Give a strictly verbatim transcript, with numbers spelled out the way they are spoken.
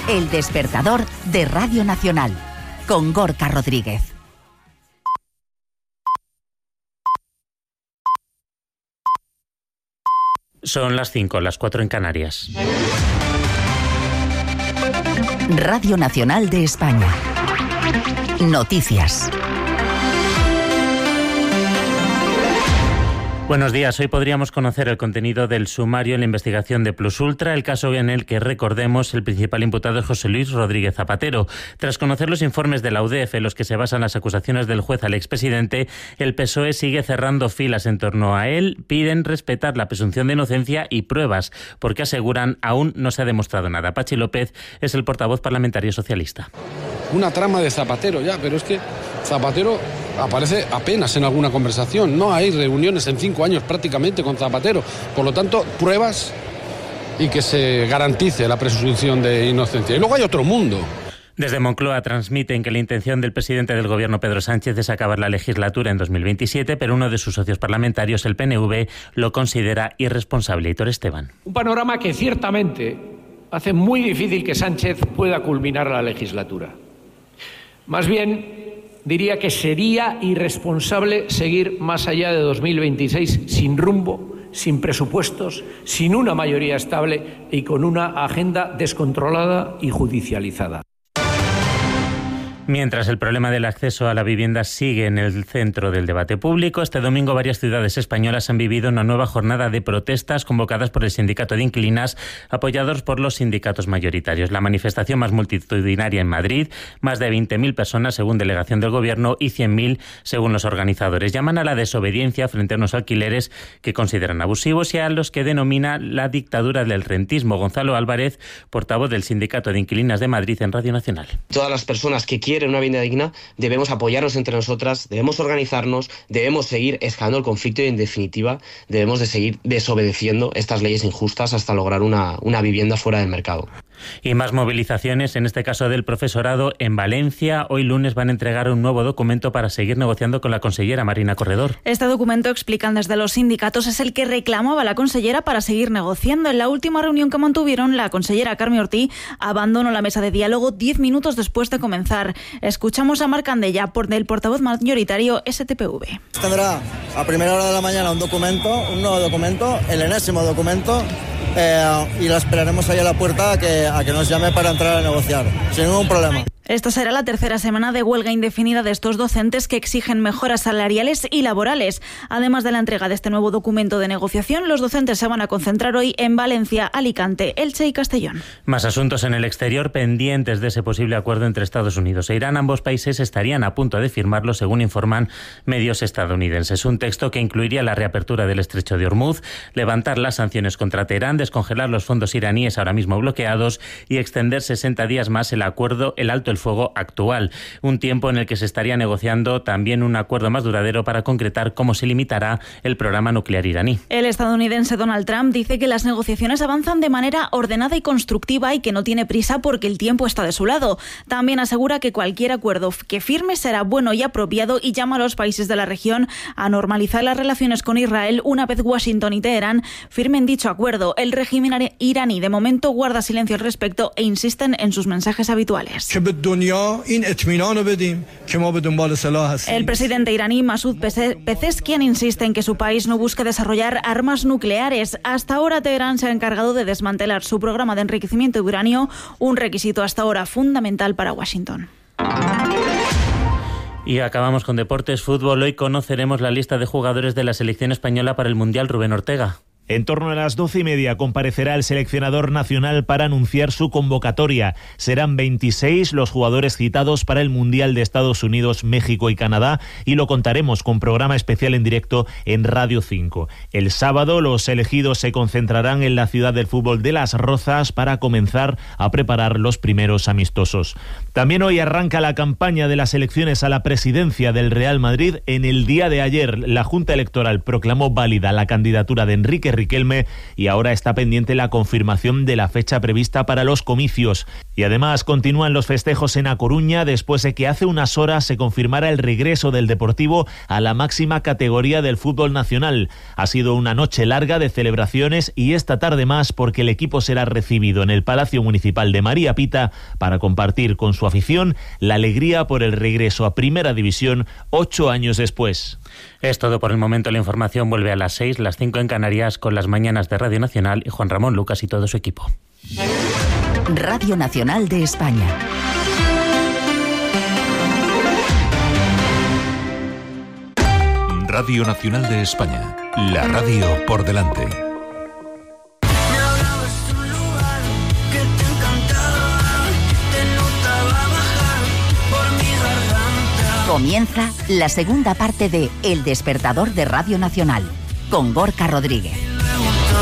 El despertador de Radio Nacional, con Gorka Rodríguez. Son las cinco, las cuatro en Canarias. Radio Nacional de España. Noticias. Buenos días. Hoy podríamos conocer el contenido del sumario en la investigación de Plus Ultra, el caso en el que, recordemos, el principal imputado es José Luis Rodríguez Zapatero. Tras conocer los informes de la U D F en los que se basan las acusaciones del juez al expresidente, el P S O E sigue cerrando filas en torno a él. Piden respetar la presunción de inocencia y pruebas, porque aseguran aún no se ha demostrado nada. Pachi López es el portavoz parlamentario socialista. Una trama de Zapatero ya, pero es que Zapatero aparece apenas en alguna conversación. No hay reuniones en cinco años prácticamente con Zapatero. Por lo tanto, pruebas y que se garantice la presunción de inocencia. Y luego hay otro mundo. Desde Moncloa transmiten que la intención del presidente del Gobierno, Pedro Sánchez, es acabar la legislatura en dos mil veintisiete, pero uno de sus socios parlamentarios, el P N V, lo considera irresponsable. Hitor Esteban. Un panorama que ciertamente hace muy difícil que Sánchez pueda culminar la legislatura. Más bien, diría que sería irresponsable seguir más allá de dos mil veintiséis sin rumbo, sin presupuestos, sin una mayoría estable y con una agenda descontrolada y judicializada. Mientras el problema del acceso a la vivienda sigue en el centro del debate público, este domingo varias ciudades españolas han vivido una nueva jornada de protestas convocadas por el Sindicato de Inquilinas, apoyados por los sindicatos mayoritarios. La manifestación más multitudinaria en Madrid, más de veinte mil personas según delegación del Gobierno y cien mil según los organizadores. Llaman a la desobediencia frente a unos alquileres que consideran abusivos y a los que denomina la dictadura del rentismo. Gonzalo Álvarez, portavoz del Sindicato de Inquilinas de Madrid en Radio Nacional. Todas las personas que quieren una vivienda digna, debemos apoyarnos entre nosotras, debemos organizarnos, debemos seguir escalando el conflicto y, en definitiva, debemos de seguir desobedeciendo estas leyes injustas hasta lograr una, una vivienda fuera del mercado. Y más movilizaciones, en este caso del profesorado en Valencia. Hoy lunes van a entregar un nuevo documento para seguir negociando con la consellera Marina Corredor. Este documento, explican desde los sindicatos, es el que reclamaba la consellera para seguir negociando. En la última reunión que mantuvieron, la consellera Carme Ortí abandonó la mesa de diálogo diez minutos después de comenzar. Escuchamos a Marc Andella, por del portavoz mayoritario S T P V. Tendrá a primera hora de la mañana un documento, un nuevo documento, el enésimo documento, eh, y la esperaremos ahí a la puerta a que, a que nos llame para entrar a negociar, sin ningún problema. Esta será la tercera semana de huelga indefinida de estos docentes que exigen mejoras salariales y laborales. Además de la entrega de este nuevo documento de negociación, los docentes se van a concentrar hoy en Valencia, Alicante, Elche y Castellón. Más asuntos en el exterior pendientes de ese posible acuerdo entre Estados Unidos e Irán. Ambos países estarían a punto de firmarlo, según informan medios estadounidenses. Un texto que incluiría la reapertura del estrecho de Hormuz, levantar las sanciones contra Teherán, descongelar los fondos iraníes ahora mismo bloqueados y extender sesenta días más el acuerdo, el alto el fuego actual, un tiempo en el que se estaría negociando también un acuerdo más duradero para concretar cómo se limitará el programa nuclear iraní. El estadounidense Donald Trump dice que las negociaciones avanzan de manera ordenada y constructiva y que no tiene prisa porque el tiempo está de su lado. También asegura que cualquier acuerdo que firme será bueno y apropiado y llama a los países de la región a normalizar las relaciones con Israel una vez Washington y Teherán firmen dicho acuerdo. El régimen iraní de momento guarda silencio al respecto e insisten en sus mensajes habituales. El presidente iraní Masoud Pezeshkian insiste en que su país no busca desarrollar armas nucleares. Hasta ahora Teherán se ha encargado de desmantelar su programa de enriquecimiento de uranio, un requisito hasta ahora fundamental para Washington. Y acabamos con deportes, fútbol. Hoy conoceremos la lista de jugadores de la selección española para el Mundial. Rubén Ortega. En torno a las doce y media comparecerá el seleccionador nacional para anunciar su convocatoria. Serán veintiséis los jugadores citados para el Mundial de Estados Unidos, México y Canadá, y lo contaremos con programa especial en directo en Radio cinco. El sábado los elegidos se concentrarán en la ciudad del fútbol de Las Rozas para comenzar a preparar los primeros amistosos. También hoy arranca la campaña de las elecciones a la presidencia del Real Madrid. En el día de ayer, la Junta Electoral proclamó válida la candidatura de Enrique Riquelme y ahora está pendiente la confirmación de la fecha prevista para los comicios. Y además continúan los festejos en A Coruña después de que hace unas horas se confirmara el regreso del Deportivo a la máxima categoría del fútbol nacional. Ha sido una noche larga de celebraciones y esta tarde más porque el equipo será recibido en el Palacio Municipal de María Pita para compartir con su afición la alegría por el regreso a Primera División ocho años después. Es todo por el momento. La información vuelve a las seis, las cinco en Canarias, con las mañanas de Radio Nacional y Juan Ramón Lucas y todo su equipo. Radio Nacional de España. Radio Nacional de España. La radio por delante. Comienza la segunda parte de El Despertador de Radio Nacional, con Gorka Rodríguez.